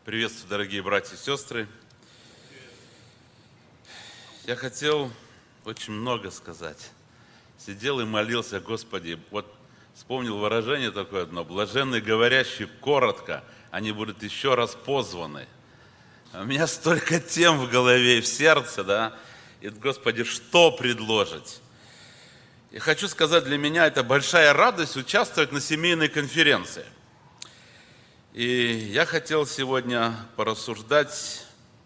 Приветствую, дорогие братья и сестры. Я хотел очень много сказать. Сидел и молился: Господи, вот вспомнил выражение такое одно: блаженные говорящие коротко, они будут еще раз позваны. У меня столько тем в голове и в сердце, да, и, Господи, что предложить? И хочу сказать, для меня это большая радость участвовать на семейной конференции. И я хотел сегодня порассуждать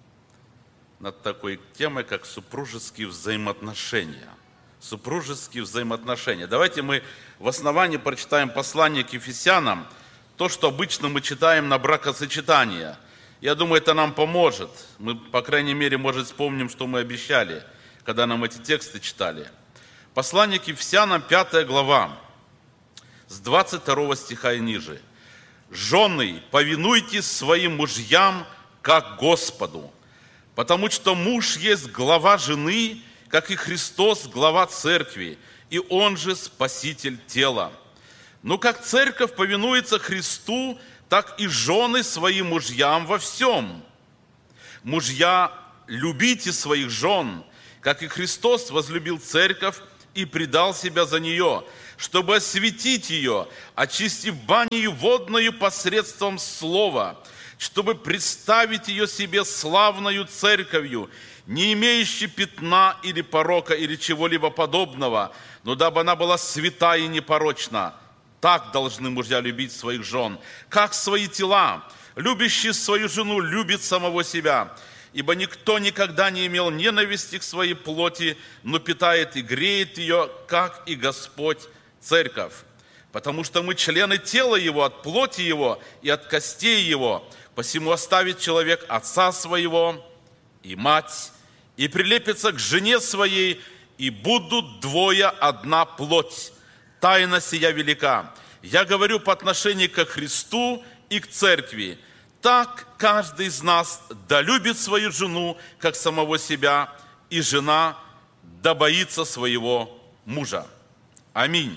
над такой темой, как супружеские взаимоотношения. Супружеские взаимоотношения. Давайте мы в основании прочитаем послание к Ефесянам, то, что обычно мы читаем на бракосочетание. Я думаю, это нам поможет. Мы, по крайней мере, может, вспомним, что мы обещали, когда нам эти тексты читали. Послание к Ефесянам, 5 глава, с 22 стиха и ниже. «Жены, повинуйтесь своим мужьям, как Господу, потому что муж есть глава жены, как и Христос глава церкви, и Он же Спаситель тела. Но как церковь повинуется Христу, так и жены своим мужьям во всем. Мужья, любите своих жен, как и Христос возлюбил церковь и предал себя за нее, чтобы осветить ее, очистив банию водною посредством слова, чтобы представить ее себе славною церковью, не имеющей пятна или порока или чего-либо подобного, но дабы она была свята и непорочна. Так должны мужья любить своих жен, как свои тела. Любящий свою жену любит самого себя, ибо никто никогда не имел ненависти к своей плоти, но питает и греет ее, как и Господь церковь. Потому что мы члены тела Его, от плоти Его и от костей Его. Посему оставит человек отца своего и мать, и прилепится к жене своей, и будут двое одна плоть. Тайна сия велика. Я говорю по отношению ко Христу и к церкви. Так каждый из нас да любит свою жену, как самого себя, и жена да боится своего мужа. Аминь.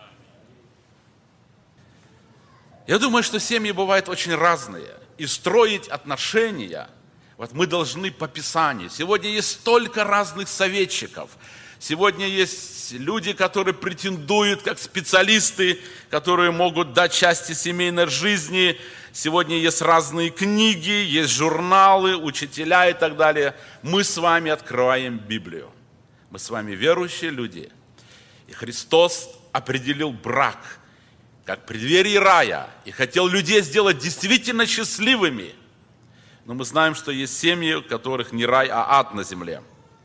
Я думаю, что семьи бывают очень разные. И строить отношения, вот мы должны по Писанию. Сегодня есть столько разных советчиков. Сегодня есть люди, которые претендуют как специалисты, которые могут дать части семейной жизни. Сегодня есть разные книги, есть журналы, учителя и так далее. Мы с вами открываем Библию. Мы с вами верующие люди. И Христос определил брак как преддверие рая и хотел людей сделать действительно счастливыми. Но мы знаем, что есть семьи, у которых не рай, а ад на земле.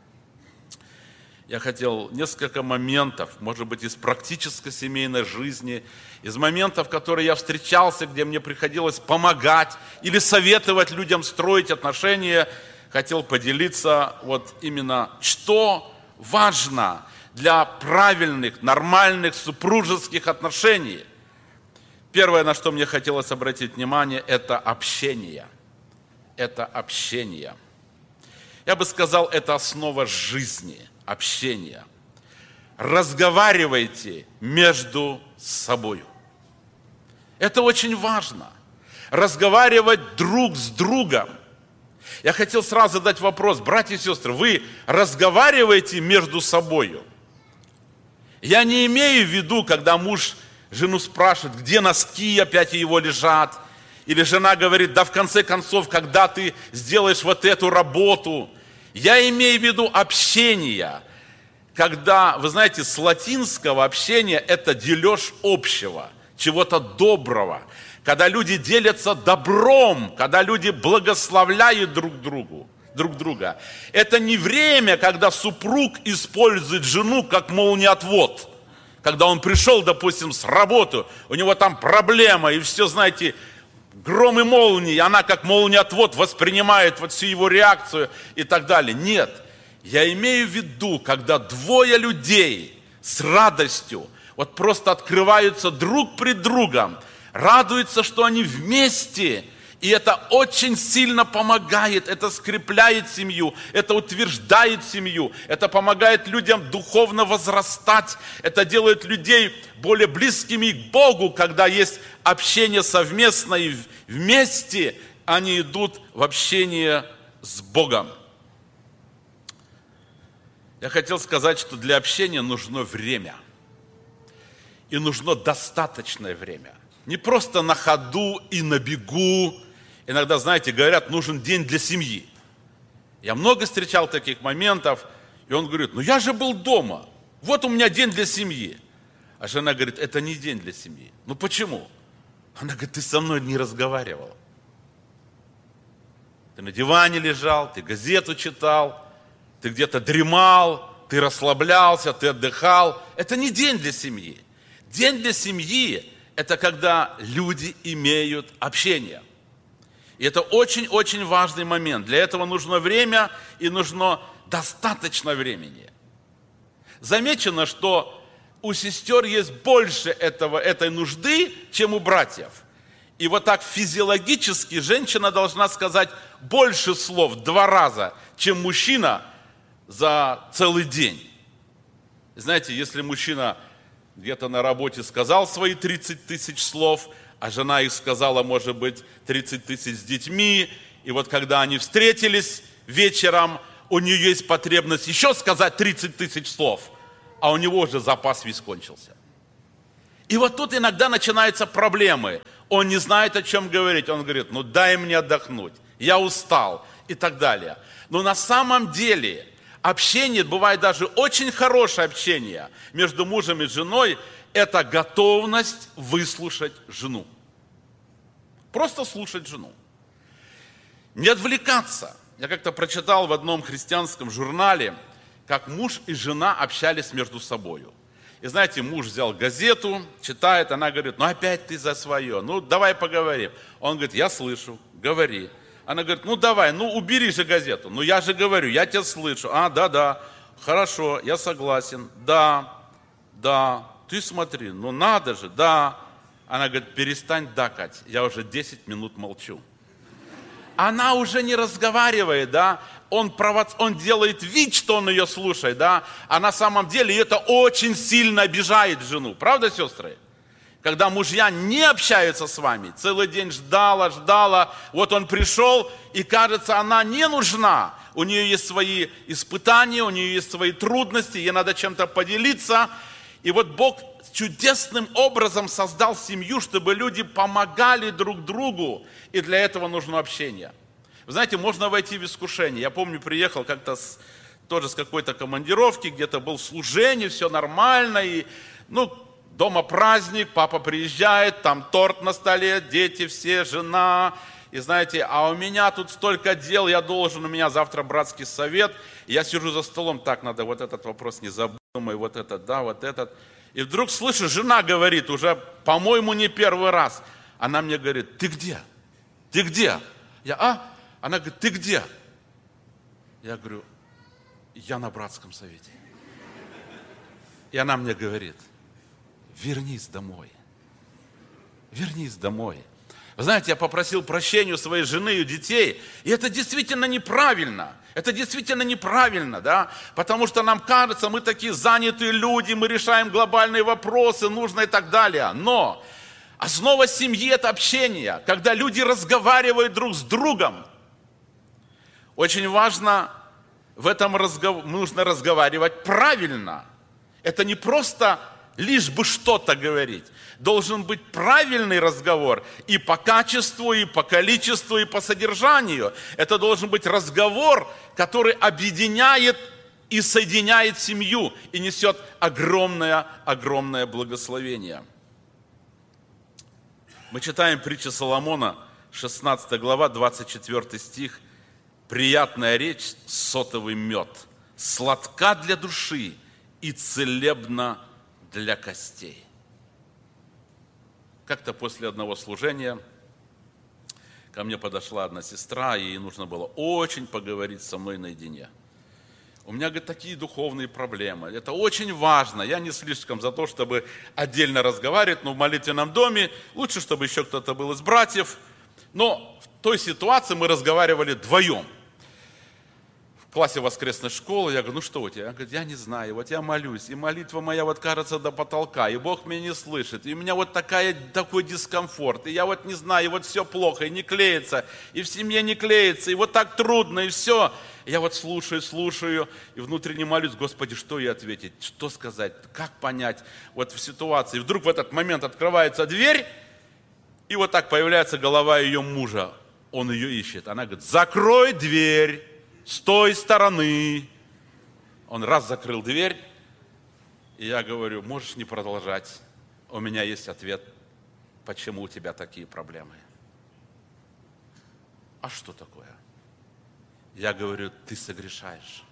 Я хотел несколько моментов, может быть, из практической семейной жизни, из моментов, которые я встречался, где мне приходилось помогать или советовать людям строить отношения, хотел поделиться вот именно, что важно для правильных, нормальных супружеских отношений. Первое, на что мне хотелось обратить внимание, это общение. Это общение. Я бы сказал, это основа жизни. Общение. Разговаривайте между собой. Это очень важно. Разговаривать друг с другом. Я хотел сразу задать вопрос: братья и сестры, вы разговариваете между собой? Я не имею в виду, когда муж жену спрашивает, где носки опять его лежат, или жена говорит, да в конце концов, когда ты сделаешь вот эту работу. Я имею в виду общение, когда, вы знаете, с латинского общения это дележ общего, чего-то доброго, когда люди делятся добром, когда люди благословляют друг друга. Это не время, когда супруг использует жену как молниеотвод. Когда он пришел, допустим, с работы, у него там проблема, и все, знаете, гром и молнии, она как молниеотвод воспринимает вот всю его реакцию и так далее. Нет, я имею в виду, когда двое людей с радостью вот просто открываются друг пред другом, радуются, что они вместе, и это очень сильно помогает, это скрепляет семью, это утверждает семью, это помогает людям духовно возрастать, это делает людей более близкими к Богу, когда есть общение совместное и вместе, они идут в общение с Богом. Я хотел сказать, что для общения нужно время. И нужно достаточное время. Не просто на ходу и на бегу. Иногда, знаете, говорят, нужен день для семьи. Я много встречал таких моментов, и он говорит, ну я же был дома, вот у меня день для семьи. А жена говорит, это не день для семьи. Ну почему? Она говорит, ты со мной не разговаривал. Ты на диване лежал, ты газету читал, ты где-то дремал, ты расслаблялся, ты отдыхал. Это не день для семьи. День для семьи – это когда люди имеют общение. И это очень-очень важный момент. Для этого нужно время и нужно достаточно времени. Замечено, что у сестер есть больше этой нужды, чем у братьев. И вот так физиологически женщина должна сказать больше слов 2 раза, чем мужчина за целый день. Знаете, если мужчина где-то на работе сказал свои 30 тысяч слов, а жена их сказала, может быть, 30 тысяч с детьми, и вот когда они встретились вечером, у нее есть потребность еще сказать 30 тысяч слов, а у него уже запас весь кончился. И вот тут иногда начинаются проблемы. Он не знает, о чем говорить. Он говорит, ну дай мне отдохнуть, я устал и так далее. Но на самом деле общение, бывает даже очень хорошее общение между мужем и женой, это готовность выслушать жену. Просто слушать жену. Не отвлекаться. Я как-то прочитал в одном христианском журнале, как муж и жена общались между собой. И знаете, муж взял газету, читает, она говорит, ну опять ты за свое, ну давай поговорим. Он говорит, я слышу, говори. Она говорит, ну давай, ну убери же газету. Ну я же говорю, я тебя слышу. Да, хорошо, я согласен, да, ты смотри, ну надо же, да. Она говорит, перестань дакать, я уже 10 минут молчу. Она уже не разговаривает, да, он делает вид, что он ее слушает, да, а на самом деле это очень сильно обижает жену. Правда, сестры? Когда мужья не общаются с вами, целый день ждала, вот он пришел, и кажется, она не нужна. У нее есть свои испытания, у нее есть свои трудности, ей надо чем-то поделиться. И вот Бог чудесным образом создал семью, чтобы люди помогали друг другу, и для этого нужно общение. Вы знаете, можно войти в искушение. Я помню, приехал как-то тоже с какой-то командировки, где-то был служение, все нормально, и, дома праздник, папа приезжает, там торт на столе, дети все, жена, и знаете, а у меня тут столько дел, у меня завтра братский совет, и я сижу за столом, так, надо вот этот вопрос не забыть, думаю, вот этот, да, вот этот. И вдруг слышу, жена говорит, уже, по-моему, не первый раз, она мне говорит, ты где? Ты где? Она говорит, ты где? Я говорю, я на братском совете. И она мне говорит, вернись домой. Вернись домой. Вы знаете, я попросил прощения у своей жены и у детей, и это действительно неправильно. Это действительно неправильно, да? Потому что нам кажется, мы такие занятые люди, мы решаем глобальные вопросы, нужно и так далее. Но основа семьи – это общение, когда люди разговаривают друг с другом. Очень важно в этом нужно разговаривать правильно. Это не просто лишь бы что-то говорить. Должен быть правильный разговор и по качеству, и по количеству, и по содержанию. Это должен быть разговор, который объединяет и соединяет семью и несет огромное благословение. Мы читаем притчу Соломона, 16 глава, 24 стих. «Приятная речь, сотовый мед, сладка для души и целебна для костей». Как-то после одного служения ко мне подошла одна сестра, и ей нужно было очень поговорить со мной наедине. У меня, говорит, такие духовные проблемы. Это очень важно. Я не слишком за то, чтобы отдельно разговаривать, но в молитвенном доме лучше, чтобы еще кто-то был из братьев. Но в той ситуации мы разговаривали вдвоем. В в классе воскресной школы, я говорю, ну что у тебя? Он говорит, я не знаю, вот я молюсь, и молитва моя вот кажется до потолка, и Бог меня не слышит, и у меня вот такой дискомфорт, и я вот не знаю, и вот все плохо, и не клеится, и в семье не клеится, и вот так трудно, и все. Я вот слушаю, и внутренне молюсь, Господи, что ей ответить, что сказать, как понять вот в ситуации. И вдруг в этот момент открывается дверь, и вот так появляется голова ее мужа, он ее ищет. Она говорит, закрой дверь. С той стороны. Он раз закрыл дверь, и я говорю, можешь не продолжать. У меня есть ответ, почему у тебя такие проблемы. А что такое? Я говорю, ты согрешаешь.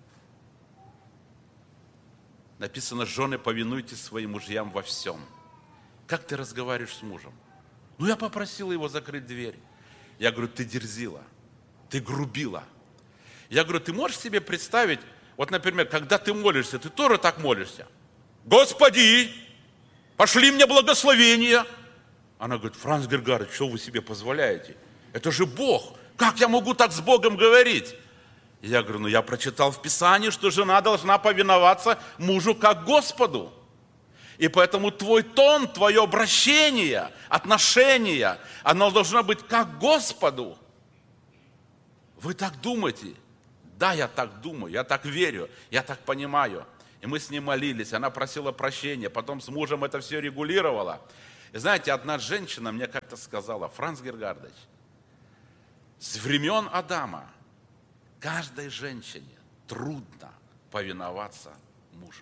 Написано, жены, повинуйтесь своим мужьям во всем. Как ты разговариваешь с мужем? Ну, я попросила его закрыть дверь. Я говорю, ты дерзила, ты грубила. Я говорю, ты можешь себе представить, вот, например, когда ты молишься, ты тоже так молишься. Господи, пошли мне благословение. Она говорит, Франц Гергарович, что вы себе позволяете? Это же Бог. Как я могу так с Богом говорить? Я говорю, ну я прочитал в Писании, что жена должна повиноваться мужу как Господу. И поэтому твой тон, твое обращение, отношение, оно должно быть как Господу. Вы так думаете? Да, я так думаю, я так верю, я так понимаю. И мы с ней молились, она просила прощения, потом с мужем это все регулировала. И знаете, одна женщина мне как-то сказала, Франц Гергардович, с времен Адама каждой женщине трудно повиноваться мужу.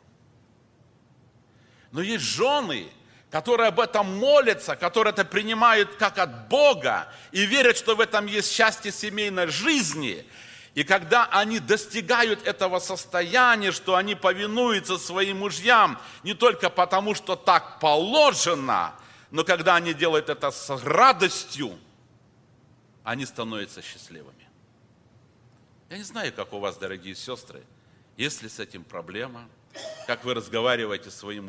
Но есть жены, которые об этом молятся, которые это принимают как от Бога и верят, что в этом есть счастье семейной жизни. И когда они достигают этого состояния, что они повинуются своим мужьям не только потому, что так положено, но когда они делают это с радостью, они становятся счастливыми. Я не знаю, как у вас, дорогие сестры, есть ли с этим проблема, как вы разговариваете с своими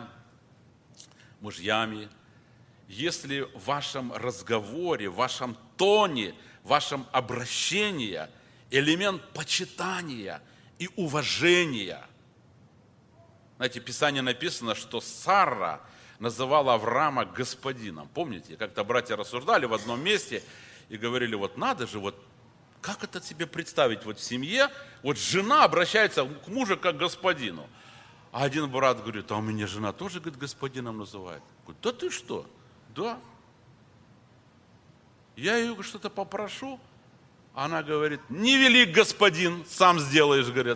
мужьями, если в вашем разговоре, в вашем тоне, в вашем обращении элемент почитания и уважения. Знаете, в Писании написано, что Сара называла Авраама господином. Помните, как-то братья рассуждали в одном месте и говорили, вот надо же, вот как это себе представить вот в семье, вот жена обращается к мужу как к господину. А один брат говорит, а у меня жена тоже, говорит, господином называет. Говорит, да ты что? Да. Я ее что-то попрошу, она говорит, не велик господин, сам сделаешь, говорит.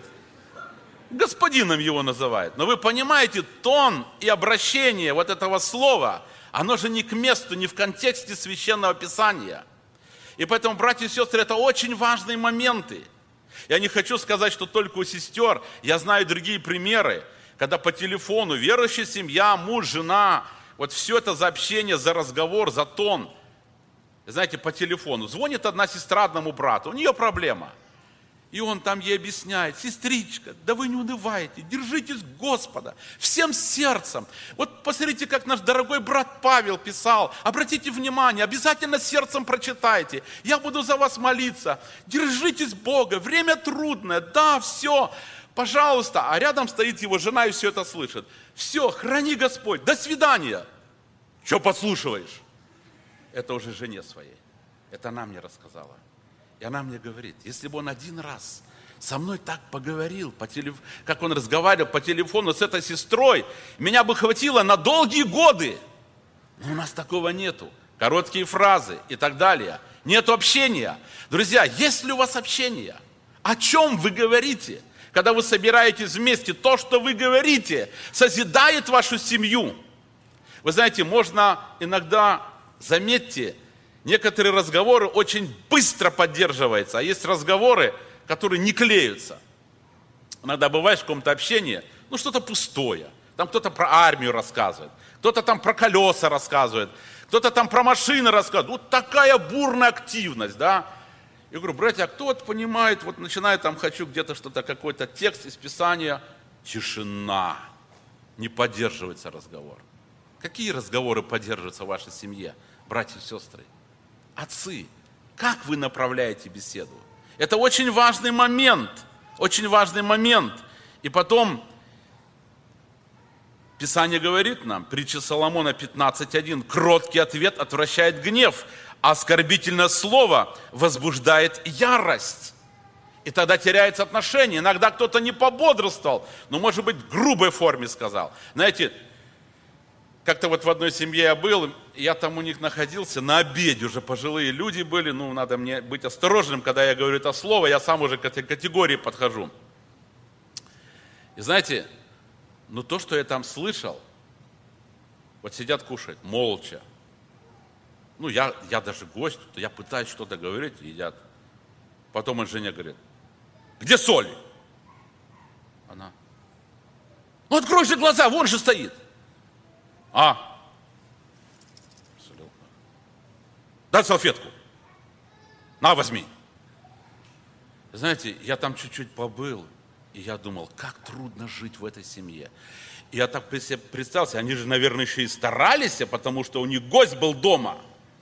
Господином его называют. Но вы понимаете, тон и обращение вот этого слова, оно же не к месту, не в контексте Священного Писания. И поэтому, братья и сестры, это очень важные моменты. Я не хочу сказать, что только у сестер, я знаю другие примеры, когда по телефону верующая семья, муж, жена, вот все это за общение, за разговор, за тон. Знаете, по телефону звонит одна сестра одному брату, у нее проблема. И он там ей объясняет, сестричка, да вы не унывайте, держитесь Господа всем сердцем. Вот посмотрите, как наш дорогой брат Павел писал, обратите внимание, обязательно сердцем прочитайте, я буду за вас молиться, держитесь Бога, время трудное, да, все, пожалуйста. А рядом стоит его жена и все это слышит. Все, храни Господь, до свидания. Что подслушиваешь? Это уже жене своей, это она мне рассказала. И она мне говорит, если бы он один раз со мной так поговорил, как он разговаривал по телефону с этой сестрой, меня бы хватило на долгие годы. Но у нас такого нету. Короткие фразы и так далее. Нету общения. Друзья, есть ли у вас общение? О чем вы говорите? Когда вы собираетесь вместе, то, что вы говорите, созидает вашу семью. Вы знаете, можно иногда, заметьте, некоторые разговоры очень быстро поддерживаются, а есть разговоры, которые не клеются. Иногда бываешь в каком-то общении, что-то пустое. Там кто-то про армию рассказывает, кто-то там про колеса рассказывает, кто-то там про машины рассказывает. Вот такая бурная активность, да. Я говорю, братья, а кто вот понимает, вот начинает там, хочу где-то что-то, какой-то текст из Писания, тишина, не поддерживается разговор. Какие разговоры поддерживаются в вашей семье, братья и сестры? Отцы, как вы направляете беседу? Это очень важный момент, очень важный момент. И потом Писание говорит нам, притча Соломона 15:1, кроткий ответ отвращает гнев, а оскорбительное слово возбуждает ярость. И тогда теряется отношение. Иногда кто-то не пободрствовал, но, может быть, в грубой форме сказал. Знаете, как-то вот в одной семье я был, я там у них находился, на обеде уже пожилые люди были, надо мне быть осторожным, когда я говорю это слово, я сам уже к этой категории подхожу. И знаете, то, что я там слышал, вот сидят, кушают, молча. Я даже гость, я пытаюсь что-то говорить, едят. Потом он жене говорит, где соль? Она, открой же глаза, вон же стоит. Дай салфетку. На, возьми. Знаете, я там чуть-чуть побыл, и я думал, как трудно жить в этой семье. И я так себе представил, они же, наверное, еще и старались, потому что у них гость был дома.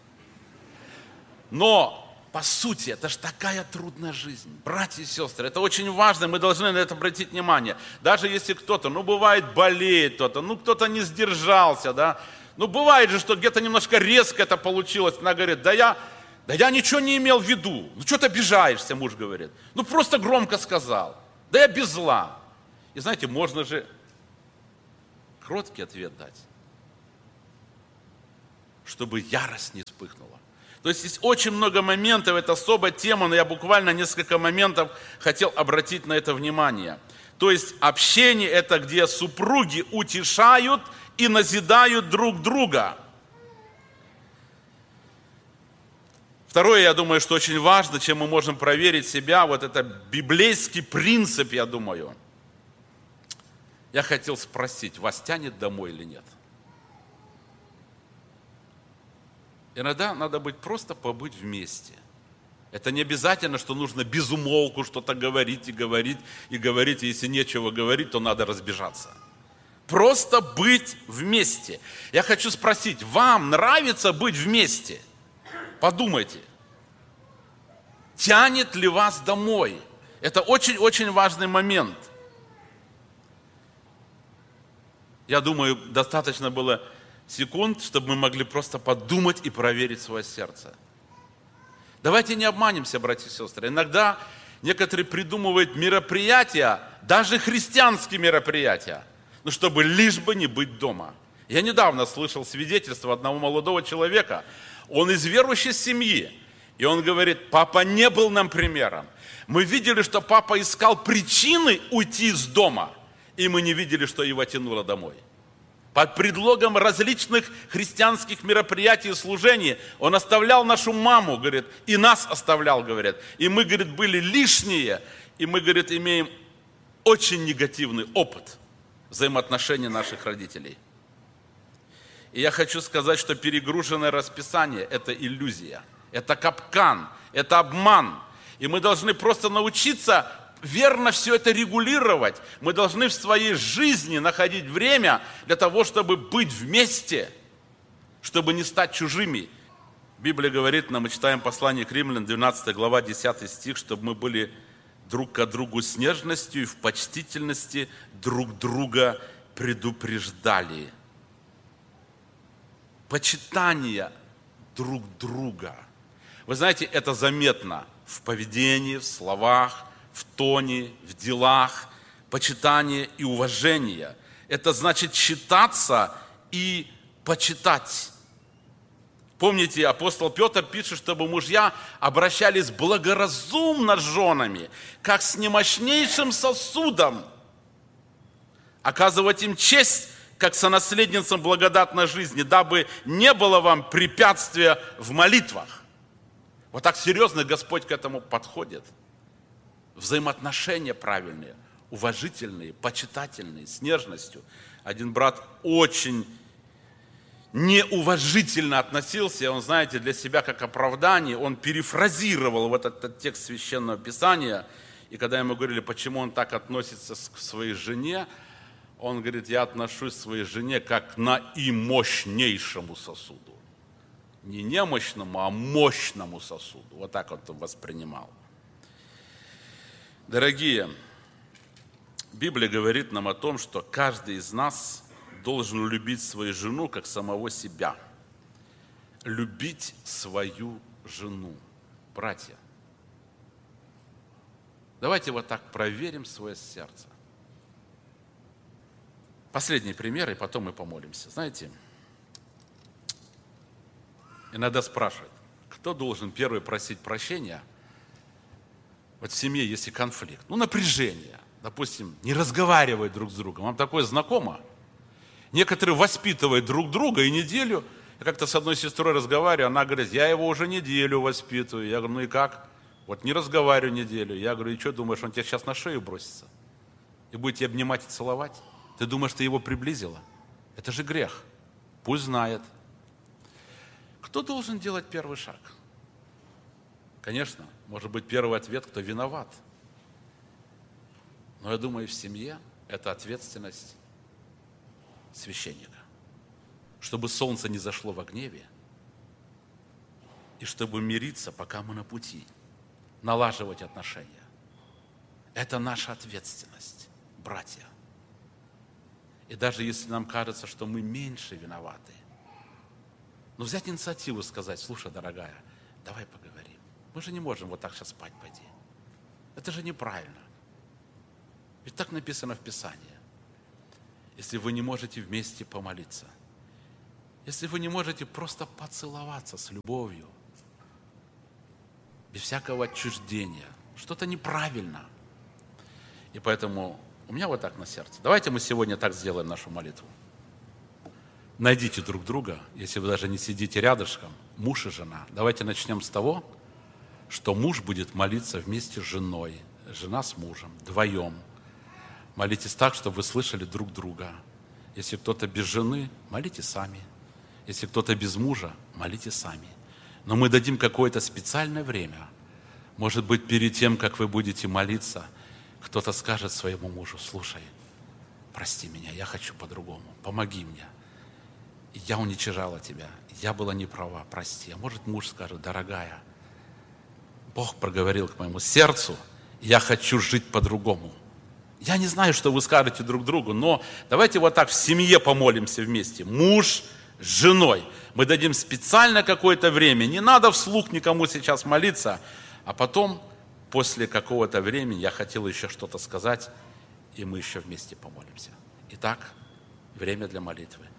Но, по сути, это же такая трудная жизнь. Братья и сестры, это очень важно, мы должны на это обратить внимание. Даже если кто-то, бывает, болеет кто-то, кто-то не сдержался, да. Бывает же, что где-то немножко резко это получилось. Она говорит, да я ничего не имел в виду. Что ты обижаешься, муж говорит. Просто громко сказал. Да я без зла. И знаете, можно же кроткий ответ дать, чтобы ярость не вспыхнула. То есть очень много моментов, это особая тема, но я буквально несколько моментов хотел обратить на это внимание. То есть общение – это где супруги утешают и назидают друг друга. Второе, я думаю, что очень важно, чем мы можем проверить себя, вот это библейский принцип, я думаю. Я хотел спросить, вас тянет домой или нет? Иногда надо просто побыть вместе. Это не обязательно, что нужно без умолку что-то говорить и говорить и говорить. И если нечего говорить, то надо разбежаться. Просто быть вместе. Я хочу спросить, вам нравится быть вместе? Подумайте. Тянет ли вас домой? Это очень-очень важный момент. Я думаю, достаточно было секунд, чтобы мы могли просто подумать и проверить свое сердце. Давайте не обманемся, братья и сестры. Иногда некоторые придумывают мероприятия, даже христианские мероприятия, чтобы лишь бы не быть дома. Я недавно слышал свидетельство одного молодого человека. Он из верующей семьи. И он говорит, папа не был нам примером. Мы видели, что папа искал причины уйти из дома, и мы не видели, что его тянуло домой. Под предлогом различных христианских мероприятий и служений он оставлял нашу маму, говорит, и нас оставлял, говорит. И мы, говорит, были лишние, и мы, говорит, имеем очень негативный опыт взаимоотношений наших родителей. И я хочу сказать, что перегруженное расписание – это иллюзия, это капкан, это обман. И мы должны просто научиться верно все это регулировать. Мы должны в своей жизни находить время для того, чтобы быть вместе, чтобы не стать чужими. Библия говорит нам, мы читаем послание к Римлянам, 12 глава, 10 стих, чтобы мы были друг к другу с нежностью и в почтительности друг друга предупреждали. Почитание друг друга. Вы знаете, это заметно в поведении, в словах, в тоне, в делах, почитание и уважение. Это значит считаться и почитать. Помните, апостол Петр пишет, чтобы мужья обращались благоразумно с женами, как с немощнейшим сосудом, оказывать им честь, как сонаследницам благодатной жизни, дабы не было вам препятствия в молитвах. Вот так серьезно Господь к этому подходит. Взаимоотношения правильные, уважительные, почитательные, с нежностью. Один брат очень неуважительно относился, он, знаете, для себя как оправдание, он перефразировал вот этот текст Священного Писания, и когда ему говорили, почему он так относится к своей жене, он говорит, я отношусь к своей жене как на и мощнейшему сосуду. Не немощному, а мощному сосуду. Вот так вот он воспринимал. Дорогие, Библия говорит нам о том, что каждый из нас должен любить свою жену как самого себя. Любить свою жену. Братья, давайте вот так проверим свое сердце. Последний пример, и потом мы помолимся. Знаете, иногда спрашивают, кто должен первый просить прощения? Вот в семье, если конфликт, напряжение, допустим, не разговаривают друг с другом. Вам такое знакомо? Некоторые воспитывают друг друга и неделю. Я как-то с одной сестрой разговариваю, она говорит, я его уже неделю воспитываю. Я говорю, ну и как? Вот не разговариваю неделю. Я говорю, и что думаешь, он тебя сейчас на шею бросится? И будет тебя обнимать и целовать? Ты думаешь, ты его приблизила? Это же грех. Пусть знает. Кто должен делать первый шаг? Конечно, может быть, первый ответ, кто виноват. Но я думаю, в семье это ответственность священника. Чтобы солнце не зашло во гневе, и чтобы мириться, пока мы на пути, налаживать отношения. Это наша ответственность, братья. И даже если нам кажется, что мы меньше виноваты, но взять инициативу и сказать, слушай, дорогая, давай поговорим. Мы же не можем вот так сейчас спать пойти. Это же неправильно. Ведь так написано в Писании. Если вы не можете вместе помолиться, если вы не можете просто поцеловаться с любовью, без всякого отчуждения, что-то неправильно. И поэтому у меня вот так на сердце. Давайте мы сегодня так сделаем нашу молитву. Найдите друг друга, если вы даже не сидите рядышком, муж и жена. Давайте начнем с того, что муж будет молиться вместе с женой, жена с мужем, вдвоем. Молитесь так, чтобы вы слышали друг друга. Если кто-то без жены, молите сами. Если кто-то без мужа, молите сами. Но мы дадим какое-то специальное время. Может быть, перед тем, как вы будете молиться, кто-то скажет своему мужу, слушай, прости меня, я хочу по-другому, помоги мне. Я уничижала тебя, я была не права, прости. А может, муж скажет, дорогая, Бог проговорил к моему сердцу, я хочу жить по-другому. Я не знаю, что вы скажете друг другу, но давайте вот так в семье помолимся вместе. Муж с женой. Мы дадим специально какое-то время. Не надо вслух никому сейчас молиться. А потом, после какого-то времени, я хотел еще что-то сказать, и мы еще вместе помолимся. Итак, время для молитвы.